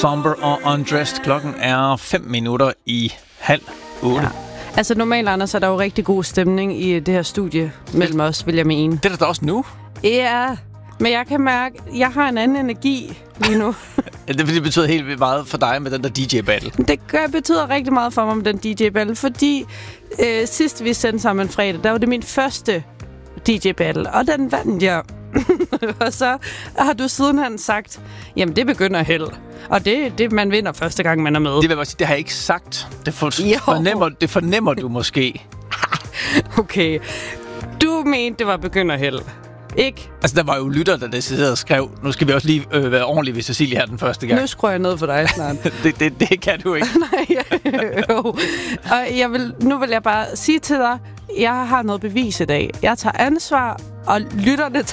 Somber og Undressed. Klokken er 7:05. Ja. Altså normalt, Anders, er der jo rigtig god stemning i det her studie mellem os, vil jeg mene. Det er der da også nu. Ja, men jeg kan mærke, at jeg har en anden energi lige nu. Det betyder helt vildt meget for dig med den der DJ-battle. Det betyder rigtig meget for mig med den DJ-battle, fordi sidst vi sendte sammen en fredag, der var det min første DJ-battle, og den vandt jeg. Og så har du sidenhen sagt, jamen det begynder held. Og det man vinder første gang, man er med. Det vil jeg bare sige, det har jeg ikke sagt. Det fornemmer du måske. Okay. Du mente, det var begynder held. Ikke? Altså, der var jo lytter, der decideret og skrev, nu skal vi også lige være ordentlige ved Cecilie her den første gang. Nu skruer jeg ned for dig snart. det kan du ikke. Nej, jo. Og nu vil jeg bare sige til dig, jeg har noget bevis i dag. Jeg tager ansvar, og lytterne